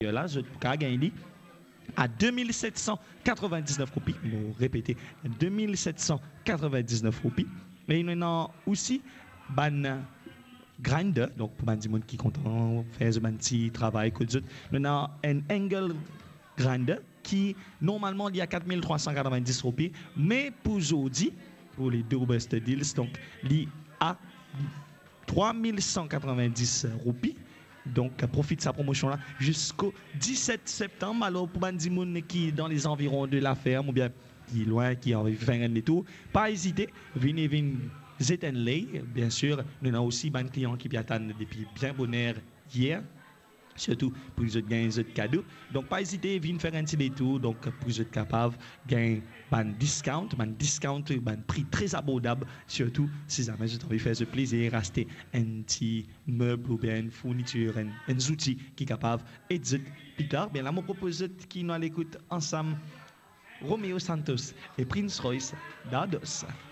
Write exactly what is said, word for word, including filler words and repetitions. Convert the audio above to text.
là, je peux gagner à deux mille sept cent quatre-vingt-dix-neuf roupies. Bon, répétez, deux mille sept cent quatre-vingt-dix-neuf roupies. Mais il y a aussi ban grinder, donc pour les gens qui sont contents faire un petit travail, il y a un angle grinder qui normalement il y a quatre mille trois cent quatre-vingt-dix roupies, mais pour aujourd'hui, pour les deux best deals, donc il y a trois mille cent quatre-vingt-dix roupies. Donc, profite de sa promotion-là jusqu'au dix-sept septembre. Alors, pour les gens qui sont dans les environs de la ferme ou bien qui loin, qui ont envie de faire un détour, pas hésiter, venez, venez, Zetenley. Bien sûr, nous avons aussi des clients qui attendent depuis bien bonne heure hier. Surtout pour les autres gagner des cadeaux. Donc, pas hésiter, venez faire un petit détour. Donc, pour les autres capables, gagner un discount, un discount, un prix très abordable. Surtout si jamais vous avez envie de faire ce plaisir, acheter un petit meuble ou bien une fourniture, un, un outil qui est capable d'aider plus tard. Bien là, je propose qui nous l'écoute ensemble, Romeo Santos et Prince Royce d'Ados.